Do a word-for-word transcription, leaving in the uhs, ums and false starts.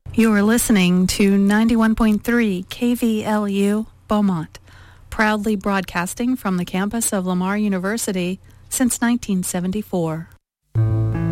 You're listening to ninety-one point three K V L U Beaumont, proudly broadcasting from the campus of Lamar University since nineteen seventy-four.